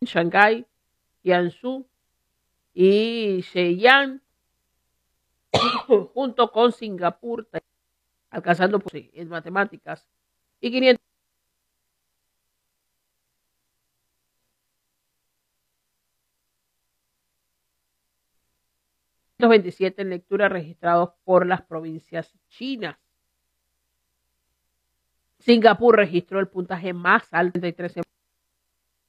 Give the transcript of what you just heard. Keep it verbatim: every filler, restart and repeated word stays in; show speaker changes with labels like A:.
A: Shanghái, Jiangsu y Shenyang, junto con Singapur, alcanzando pues, en matemáticas, y quinientos veintisiete en lectura registrados por las provincias chinas. Singapur registró el puntaje más alto de trece